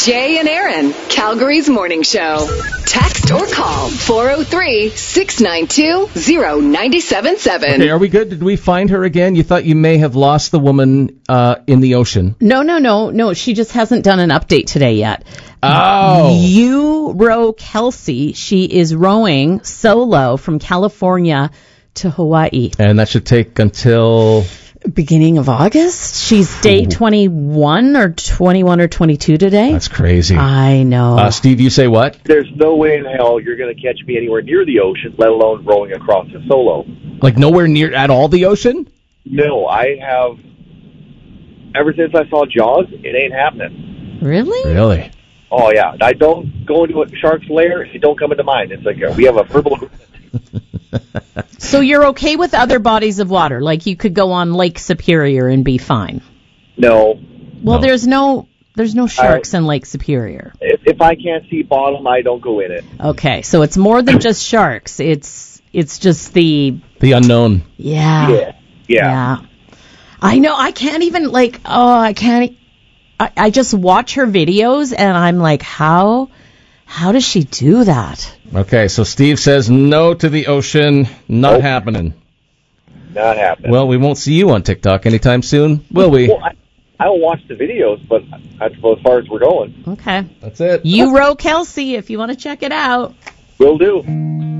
Jay and Aaron, Calgary's morning show. Text or call 403-692-0977. Okay, are we good? Did we find her again? You thought you may have lost the woman in the ocean. No. She just hasn't done an update today yet. Oh. You row Kelsey. She is rowing solo from California to Hawaii. And that should take until... beginning of August. She's day 21 or 22 today. That's crazy. I know. Steve, you say what? There's no way in hell you're going to catch me anywhere near the ocean, let alone rowing across a solo. Like nowhere near at all the ocean? No, I have... Ever since I saw Jaws, it ain't happening. Really? Really? Oh, yeah. I don't go into a shark's lair if you don't come into mine. It's like we have a verbal agreement. So you're okay with other bodies of water? Like you could go on Lake Superior and be fine? No. Well, there's no sharks in Lake Superior. If I can't see bottom, I don't go in it. Okay, so it's more than just sharks. It's just the unknown. Yeah. I know. I can't even I just watch her videos and I'm like, how does she do that? Okay, so Steve says no to the ocean. Not happening. Not happening. Well, we won't see you on TikTok anytime soon, will we? Well, I'll watch the videos, but that's as far as we're going. Okay. That's it. You row Kelsey if you want to check it out. Will do.